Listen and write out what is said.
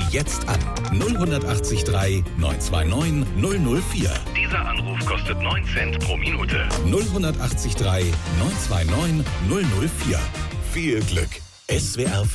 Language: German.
jetzt an. 0183 929 004. Dieser Anruf kostet 9 Cent pro Minute. 0183 929 004. Viel Glück. SWR 5